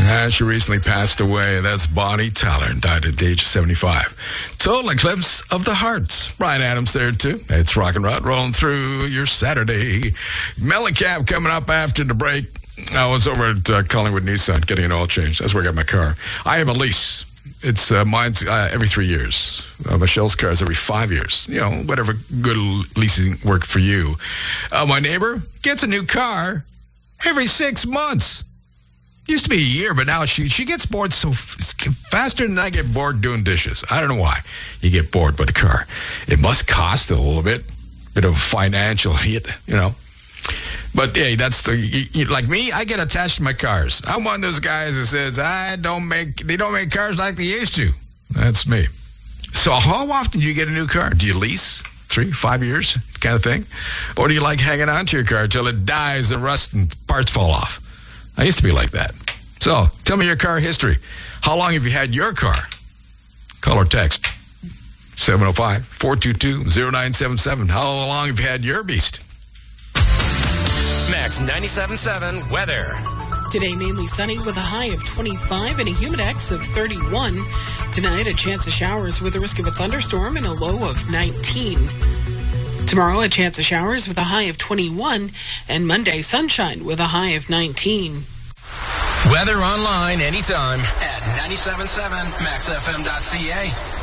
She recently passed away. That's Bonnie Tyler, and died at the age of 75. Total eclipse of the heart. Brian Adams there, too. It's Rock and Rod rolling through your Saturday. Mellencamp coming up after the break. I was over at Collingwood Nissan getting an oil change. That's where I got my car. I have a lease. It's mine's every 3 years. Michelle's car is every 5 years. You know, whatever good leasing work for you. My neighbor gets a new car every 6 months. Used to be a year, but now she gets bored so faster than I get bored doing dishes. I don't know why you get bored by the car. It must cost a little bit of a financial hit, you know. But hey, that's like me. I get attached to my cars. I'm one of those guys that says they don't make cars like they used to. That's me. So how often do you get a new car? Do you lease 3, 5 years kind of thing, or do you like hanging on to your car till it dies and rusts and parts fall off? I used to be like that. So, tell me your car history. How long have you had your car? Call or text 705-422-0977. How long have you had your beast? Max 97.7 weather. Today, mainly sunny with a high of 25 and a humidex of 31. Tonight, a chance of showers with a risk of a thunderstorm and a low of 19. Tomorrow, a chance of showers with a high of 21, and Monday, sunshine with a high of 19. Weather online anytime at 97.7maxfm.ca.